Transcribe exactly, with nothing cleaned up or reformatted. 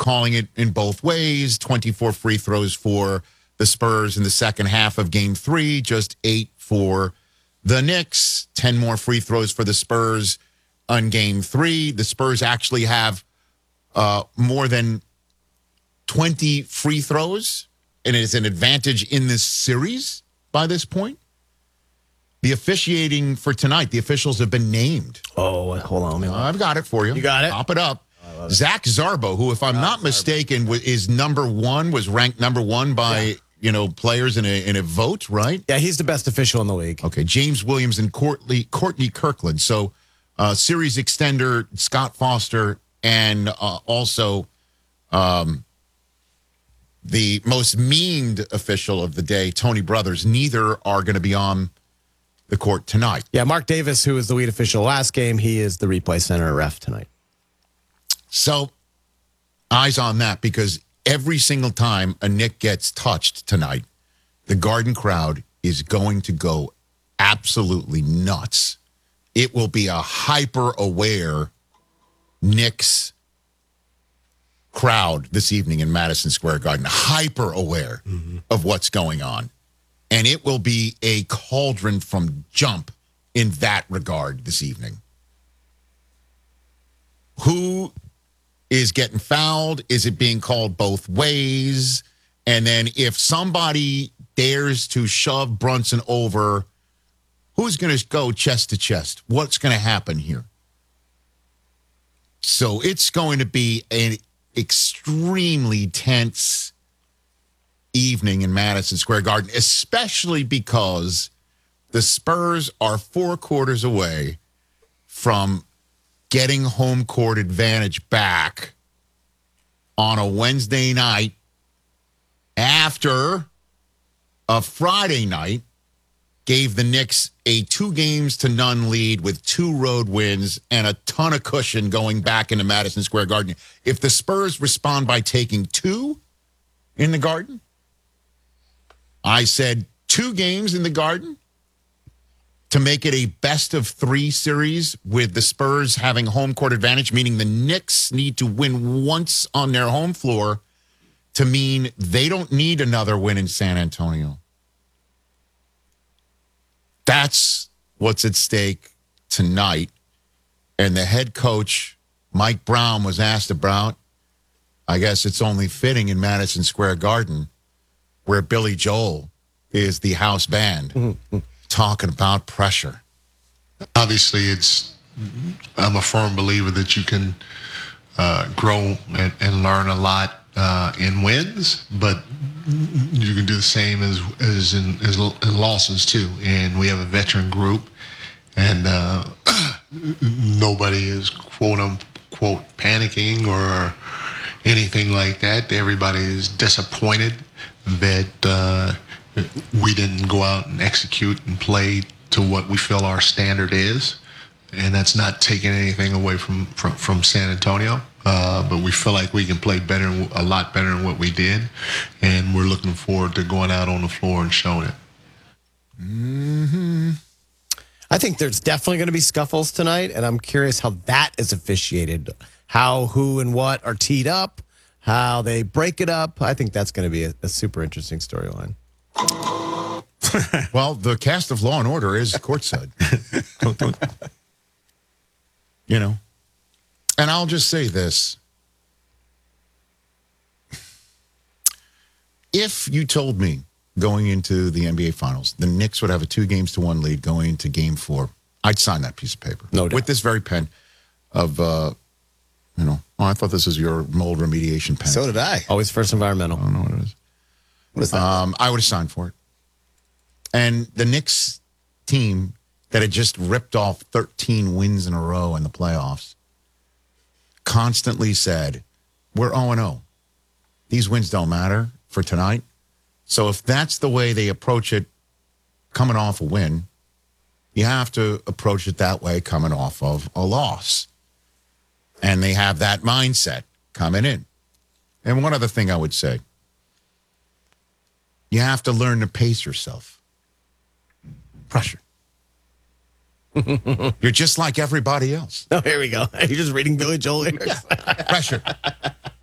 calling it in both ways. twenty-four free throws for the Spurs in the second half of game three, just eight for the Knicks. ten more free throws for the Spurs on game three. The Spurs actually have uh, more than twenty free throws, and it is an advantage in this series by this point. The officiating for tonight, the officials have been named. Oh, hold on. Uh, I've got it for you. You got it? Pop it up. Zach Zarbo, who, if I'm not mistaken, w- is number one, was ranked number one by, yeah. you know, players in a in a vote, right? Yeah, he's the best official in the league. Okay, James Williams and Courtney, Courtney Kirkland. So, uh, series extender Scott Foster, and uh, also um, the most meaned official of the day, Tony Brothers. Neither are going to be on the court tonight. Yeah, Mark Davis, who was the lead official last game, he is the replay center ref tonight. So, eyes on that, because every single time a Knick gets touched tonight, the Garden crowd is going to go absolutely nuts. It will be a hyper-aware Knicks crowd this evening in Madison Square Garden, hyper-aware mm-hmm. of what's going on. And it will be a cauldron from jump in that regard this evening. Who is getting fouled? Is it being called both ways? And then if somebody dares to shove Brunson over, who's going to go chest to chest? What's going to happen here? So it's going to be an extremely tense evening in Madison Square Garden, especially because the Spurs are four quarters away from getting home court advantage back on a Wednesday night after a Friday night gave the Knicks a two games to none lead with two road wins and a ton of cushion going back into Madison Square Garden. If the Spurs respond by taking two in the Garden, I said two games in the Garden to make it a best of three series with the Spurs having home court advantage, meaning the Knicks need to win once on their home floor to mean they don't need another win in San Antonio. That's what's at stake tonight. And the head coach, Mike Brown, was asked about, I guess it's only fitting in Madison Square Garden, where Billy Joel is the house band. Mm-hmm. Talking about pressure. Obviously, it's. I'm a firm believer that you can uh, grow and, and learn a lot uh, in wins, but you can do the same as as in, as in losses too. And we have a veteran group, and uh, nobody is quote unquote panicking or anything like that. Everybody is disappointed that. Uh, We didn't go out and execute and play to what we feel our standard is. And that's not taking anything away from, from, from San Antonio. Uh, but we feel like we can play better, a lot better than what we did. And we're looking forward to going out on the floor and showing it. Mm-hmm. I think there's definitely going to be scuffles tonight. And I'm curious how that is officiated. How, who, and what are teed up. How they break it up. I think that's going to be a, a super interesting storyline. Well, the cast of Law and Order is courtside. You know, and I'll just say this. If you told me going into the N B A Finals, the Knicks would have a two games to one lead going into game four, I'd sign that piece of paper. No doubt. With this very pen of, uh, you know, oh, I thought this was your mold remediation pen. So did I. Always first environmental. I don't know what it is. What is that? Um, I would have signed for it. And the Knicks team that had just ripped off thirteen wins in a row in the playoffs constantly said, we're oh and oh. These wins don't matter for tonight. So if that's the way they approach it coming off a win, you have to approach it that way coming off of a loss. And they have that mindset coming in. And one other thing I would say, you have to learn to pace yourself. Pressure. You're just like everybody else. Oh, here we go. You're just reading Billy Joel lyrics. Yeah. Pressure.